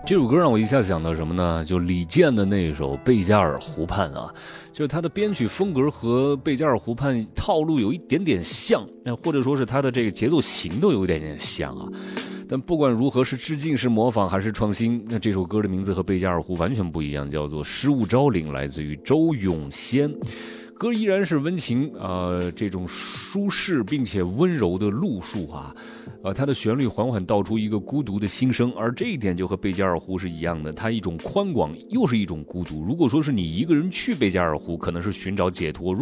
这首歌让我一下想到什么呢？就李健的那首《贝加尔湖畔》啊，就是他的编曲风格和《贝加尔湖畔》套路有一点点像，或者说是他的这个节奏型都有一点点像啊。但不管如何，是致敬、是模仿还是创新，那这首歌的名字和《贝加尔湖》完全不一样，叫做《失物招领》，来自于周永先。歌依然是温情这种舒适并且温柔的路数啊，它的旋律缓缓道出一个孤独的心声，而这一点就和贝加尔湖是一样的，它一种宽广又是一种孤独。如果说是你一个人去贝加尔湖，可能是寻找解脱。